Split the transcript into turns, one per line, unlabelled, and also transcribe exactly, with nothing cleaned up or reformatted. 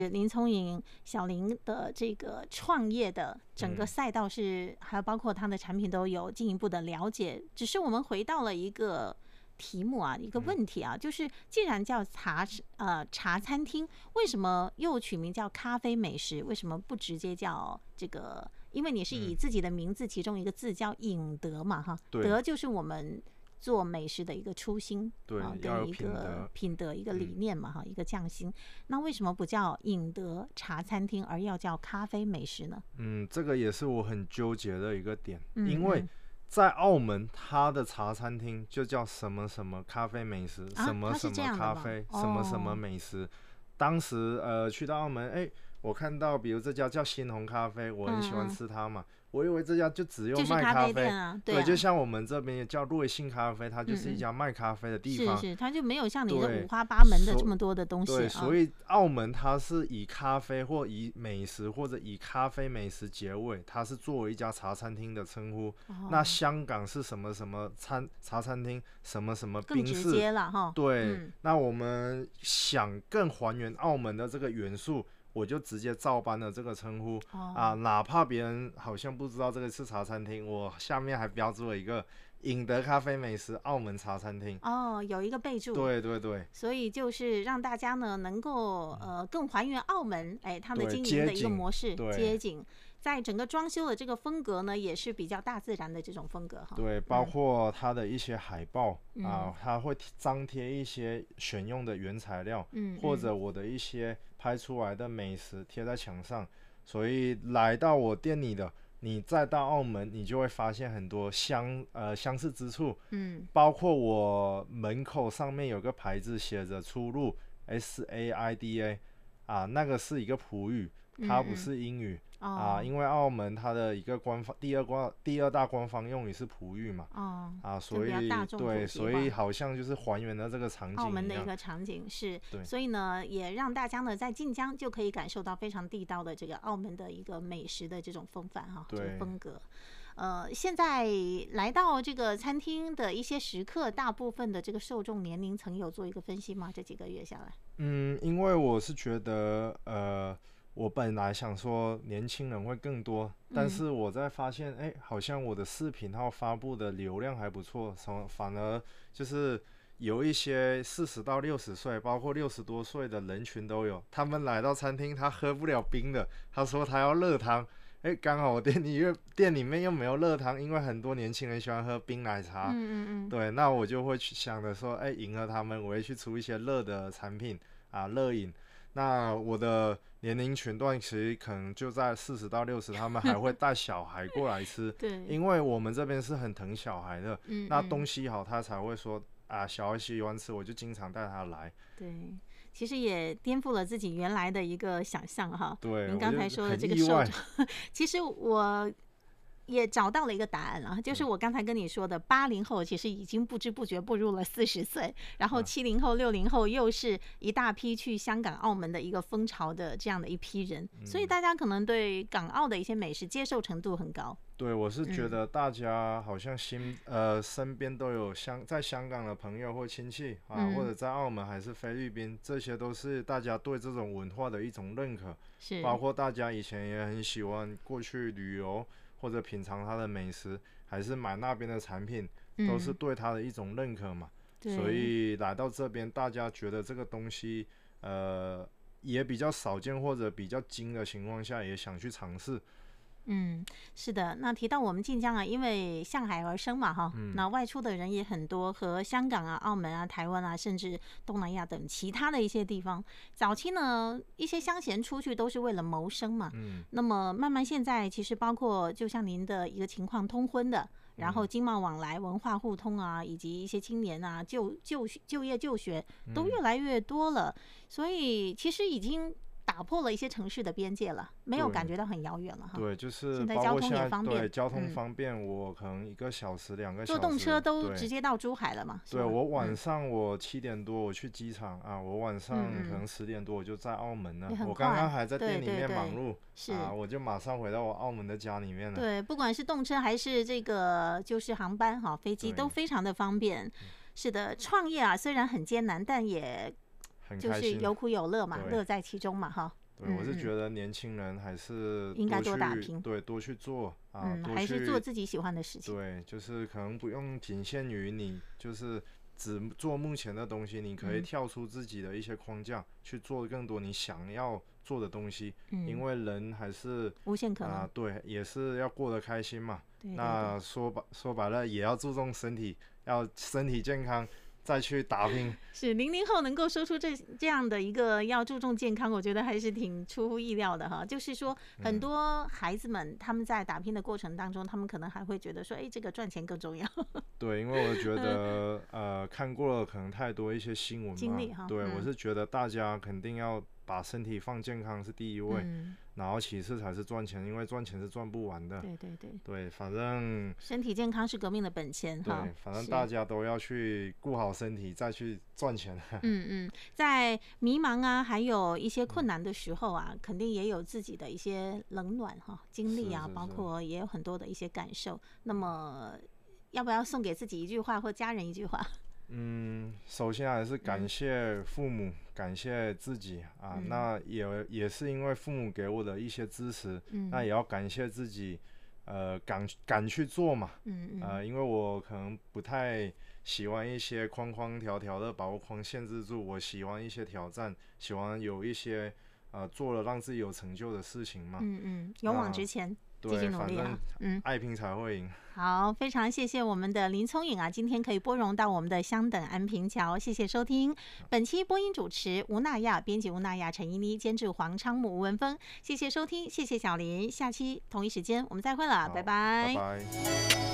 林聪颖小林的这个创业的整个赛道是，还有包括他的产品都有进一步的了解。只是我们回到了一个题目啊，一个问题啊，就是既然叫茶呃茶餐厅，为什么又取名叫咖啡美食？为什么不直接叫这个？因为你是以自己的名字其中一个字叫颖德嘛，哈，德就是我们做美食的一个初心，
对，
啊，跟一个品德、一个理念嘛，哈、嗯，一个匠心。那为什么不叫颖德茶餐厅，而要叫咖啡美食呢？
嗯，这个也是我很纠结的一个点，
嗯、
因为在澳门，它的茶餐厅就叫什么什么咖啡美食，
啊、
什么什么咖啡，什么什么美食。哦、当时呃去到澳门，哎、欸。我看到，比如这家叫新红咖啡，我很喜欢吃它嘛。嗯嗯我以为这家就只有卖咖啡，
就是咖啡店啊，对啊，
对，就像我们这边也叫瑞幸咖啡，它就是一家卖咖啡的地方。
是是，它就没有像你的五花八门的这么多的东西。
对，所以澳门它是以咖啡或以美食或者以咖啡美食结尾，它是作为一家茶餐厅的称呼。哦、那香港是什么什么餐茶餐厅，什么什么宾士，
更直接了哈。
对、
嗯，
那我们想更还原澳门的这个元素。我就直接照搬了这个称呼、哦、啊，哪怕别人好像不知道这个是茶餐厅，我下面还标注了一个颖德咖啡美食澳门茶餐厅。
哦，有一个备注。
对对对。
所以就是让大家呢能够呃更还原澳门哎它的经营的一个模式，街景。在整个装修的这个风格呢，也是比较大自然的这种风格哈。
对，包括它的一些海报、
嗯、
啊，它会张贴一些选用的原材料，
嗯，
或者我的一些拍出来的美食贴在墙上。所以来到我店里的，你再到澳门，你就会发现很多相呃相似之处。
嗯，包
括我门口上面有个牌子写着出入 S A I D A 啊，那个是一个葡语，它不是英语。嗯
哦、
啊，因为澳门它的一个官方第二官第二大官方用语是葡语嘛，
哦、
啊，所以对，所以好像就是还原了这个场景
澳门的一个场景是，
对，
所以呢，也让大家呢在晋江就可以感受到非常地道的这个澳门的一个美食的这种风范哈，这个风格。呃，现在来到这个餐厅的一些食客，大部分的这个受众年龄层有做一个分析吗？这几个月下来？
嗯，因为我是觉得呃。我本来想说年轻人会更多，但是我在发现，哎、欸，好像我的视频号发布的流量还不错，反而就是有一些四十到六十岁，包括六十多岁的人群都有。他们来到餐厅，他喝不了冰的，他说他要热汤。哎、欸，刚好我店里店里面又没有热汤，因为很多年轻人喜欢喝冰奶茶。
嗯嗯嗯。
对，那我就会去想着说，哎、欸，迎合他们，我会去出一些热的产品啊，热饮。那我的年龄群段其实可能就在四十到六十，他们还会带小孩过来吃。
对，
因为我们这边是很疼小孩的。
嗯嗯，
那东西好，他才会说啊，小孩喜欢吃，我就经常带他来。
对，其实也颠覆了自己原来的一个想象哈。
对，
您刚才说的这个受众，其实我也找到了一个答案了，就是我刚才跟你说的，八零后其实已经不知不觉步入了四十岁，然后七零后、六零后又是一大批去香港、澳门的一个风潮的这样的一批人，所以大家可能对港澳的一些美食接受程度很高。
对，我是觉得大家好像心、嗯、呃身边都有香在香港的朋友或亲戚啊、嗯，或者在澳门还是菲律宾，这些都是大家对这种文化的一种认可。
是，
包括大家以前也很喜欢过去旅游。或者品尝它的美食，还是买那边的产品，都是对它的一种认可嘛。
嗯、
所以来到这边，大家觉得这个东西，呃，也比较少见或者比较精的情况下，也想去尝试。
嗯，是的。那提到我们晋江啊，因为向海而生嘛，哈、嗯，那外出的人也很多，和香港啊、澳门啊、台湾啊，甚至东南亚等其他的一些地方，早期呢，一些乡贤出去都是为了谋生嘛。
嗯，
那么慢慢现在其实包括就像您的一个情况，通婚的，然后经贸往来、文化互通啊，以及一些青年啊就就就业就学都越来越多了，嗯、所以其实已经打破了一些城市的边界了，没有感觉到很遥远了哈。
对，就是
现在交通也方便，
对，交通方便，嗯、我可能一个小时、两个小时，
坐动车都直接到珠海了嘛。
对，我晚上我七点多我去机场、嗯、啊，我晚上可能十点多我就在澳门了。
嗯、
我刚刚还在店里面忙碌，
对对对是
啊，我就马上回到我澳门的家里面了。
对，不管是动车还是这个就是航班哈，飞机都非常的方便。嗯、是的，创业啊虽然很艰难，但也就是有苦有乐嘛，乐在其中嘛哈。
对，我是觉得年轻人还是
应该多
去
打拼，
对，多去做啊，
嗯，
多
还是
去
做自己喜欢的事情。
对，就是可能不用仅限于你就是只做目前的东西，你可以跳出自己的一些框架，嗯、去做更多你想要做的东西。嗯、因为人还是
无限可能、
啊，对，也是要过得开心嘛。
对对对，
那说白说白了，也要注重身体，要身体健康。再去打拼。
是零零后能够说出这这样的一个要注重健康，我觉得还是挺出乎意料的哈。就是说，很多孩子们他们在打拼的过程当中，他们可能还会觉得说，哎，这个赚钱更重要。
对，因为我觉得呃看过了可能太多一些新闻嘛，
经历哈。
对、
嗯、
我是觉得大家肯定要把身体放健康是第一位。嗯，然后其次才是赚钱，因为赚钱是赚不完的。
对对对，
对，反正
身体健康是革命的本钱哈。
对，反正大家都要去顾好身体，再去赚钱。
嗯嗯，在迷茫啊，还有一些困难的时候啊，嗯、肯定也有自己的一些冷暖哈经历啊，是是是，包括也有很多的一些感受。那么，要不要送给自己一句话，或家人一句话？
嗯，首先还是感谢父母，嗯、感谢自己啊。嗯、那也也是因为父母给我的一些支持，嗯、那也要感谢自己，呃，敢敢去做嘛。嗯嗯。呃，因为我可能不太喜欢一些框框条条的把我框限制住，我喜欢一些挑战，喜欢有一些呃做了让自己有成就的事情嘛。嗯嗯，
勇往直前。继续努力啊！
嗯，爱拼才会赢。
好，非常谢谢我们的林聪颖啊，今天可以拨冗到我们的相等安平桥，谢谢收听。本期播音主持吴娜亚，编辑吴娜亚、陈依妮，监制黄昌木、吴文峰。谢谢收听，谢谢小林，下期同一时间我们再会了，拜拜。
拜拜。